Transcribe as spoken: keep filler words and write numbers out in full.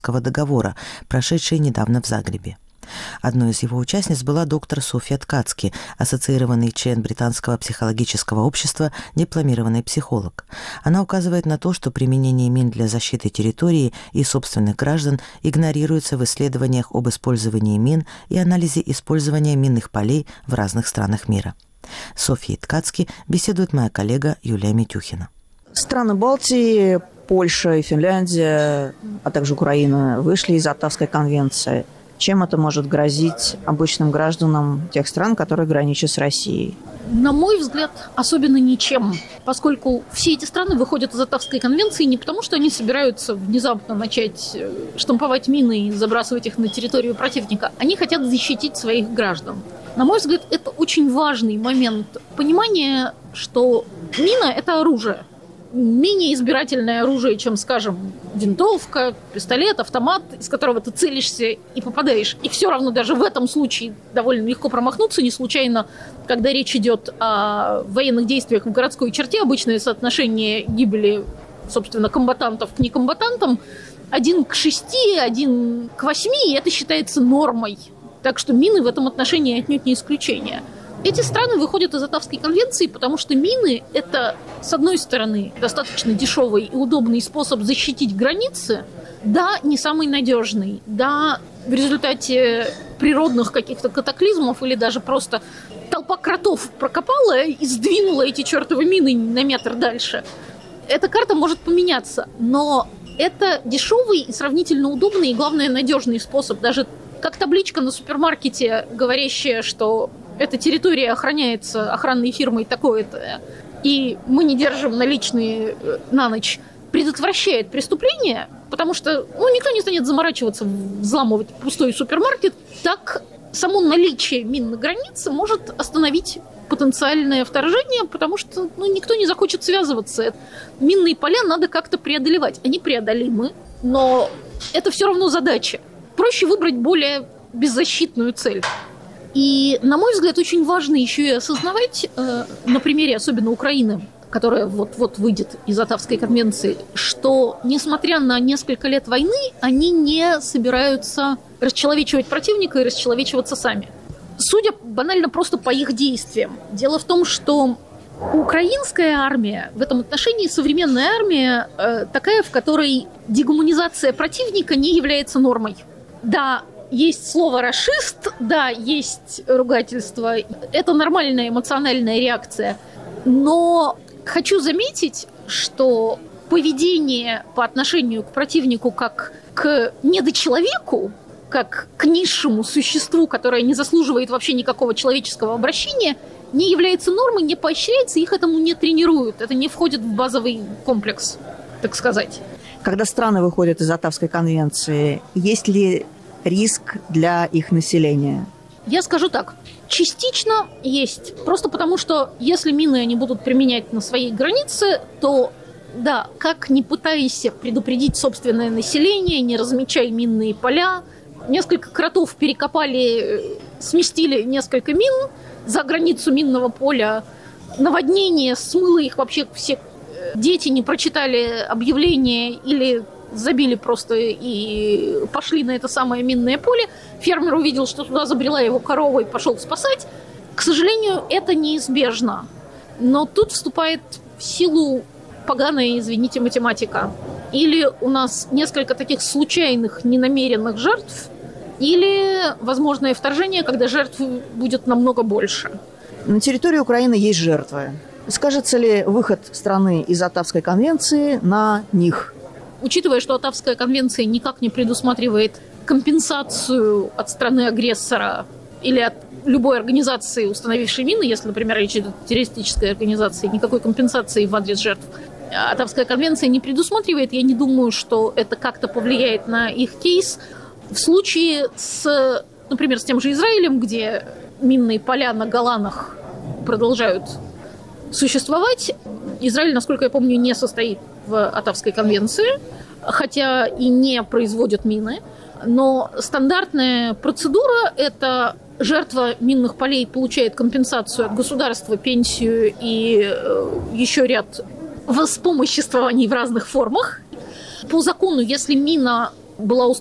договора, прошедшей недавно в Загребе. Одной из его участниц была доктор Софья Ткацки, ассоциированный член британского психологического общества, дипломированный психолог. Она указывает на то, что применение мин для защиты территории и собственных граждан игнорируется в исследованиях об использовании мин и анализе использования минных полей в разных странах мира. С Софьей Ткацки беседует моя коллега Юлия Митюхина. Страны Балтии, Польша и Финляндия, а также Украина вышли из Оттавской конвенции. Чем это может грозить обычным гражданам тех стран, которые граничат с Россией? На мой взгляд, особенно ничем, поскольку все эти страны выходят из Оттавской конвенции не потому, что они собираются внезапно начать штамповать мины и забрасывать их на территорию противника. Они хотят защитить своих граждан. На мой взгляд, это очень важный момент понимания, что мина – это оружие. Менее избирательное оружие, чем, скажем, винтовка, пистолет, автомат, из которого ты целишься и попадаешь. И все равно даже в этом случае довольно легко промахнуться. Не случайно, когда речь идет о военных действиях в городской черте, обычное соотношение гибели, собственно, комбатантов к некомбатантам один к шести, один к восьми, и это считается нормой. Так что мины в этом отношении отнюдь не исключение. Эти страны выходят из Оттавской конвенции, потому что мины – это, с одной стороны, достаточно дешевый и удобный способ защитить границы, да, не самый надежный, да, в результате природных каких-то катаклизмов или даже просто толпа кротов прокопала и сдвинула эти чертовы мины на метр дальше. Эта карта может поменяться, но это дешевый и сравнительно удобный и, главное, надежный способ. Даже как табличка на супермаркете, говорящая, что эта территория охраняется охранной фирмой такой-то, и мы не держим наличные на ночь, предотвращает преступление, потому что ну, никто не станет заморачиваться, взламывать пустой супермаркет, так само наличие мин на границе может остановить потенциальное вторжение, потому что ну, никто не захочет связываться. Минные поля надо как-то преодолевать. Они преодолимы, но это все равно задача. Проще выбрать более беззащитную цель. И, на мой взгляд, очень важно еще и осознавать, э, на примере особенно Украины, которая вот-вот выйдет из Оттавской конвенции, что, несмотря на несколько лет войны, они не собираются расчеловечивать противника и расчеловечиваться сами. Судя банально просто по их действиям. Дело в том, что украинская армия, в этом отношении современная армия, э, такая, в которой дегуманизация противника не является нормой. Да, есть слово «рашист», да, есть ругательство. Это нормальная эмоциональная реакция. Но хочу заметить, что поведение по отношению к противнику как к недочеловеку, как к низшему существу, которое не заслуживает вообще никакого человеческого обращения, не является нормой, не поощряется, их этому не тренируют. Это не входит в базовый комплекс, так сказать. Когда страны выходят из Оттавской конвенции, есть ли риск для их населения? Я скажу так. Частично есть. Просто потому, что если мины они будут применять на своей границе, то, да, как ни пытайся предупредить собственное население, не размечай минные поля. Несколько кротов перекопали, сместили несколько мин за границу минного поля. Наводнение смыло их вообще все. Дети не прочитали объявление или забили просто и пошли на это самое минное поле. Фермер увидел, что туда забрела его корова и пошел спасать. К сожалению, это неизбежно. Но тут вступает в силу поганая, извините, математика. Или у нас несколько таких случайных, ненамеренных жертв, или возможное вторжение, когда жертв будет намного больше. На территории Украины есть жертвы. Скажется ли выход страны из Оттавской конвенции на них? Учитывая, что Оттавская конвенция никак не предусматривает компенсацию от страны-агрессора или от любой организации, установившей мины, если, например, речь идет о террористической организации, никакой компенсации в адрес жертв Оттавская конвенция не предусматривает. Я не думаю, что это как-то повлияет на их кейс. В случае с, например, с тем же Израилем, где минные поля на Голанах продолжают существовать, Израиль, насколько я помню, не состоит в Оттавской конвенции, хотя и не производит мины. Но стандартная процедура – это жертва минных полей получает компенсацию от государства, пенсию и еще ряд воспомоществований в разных формах. По закону, если мина была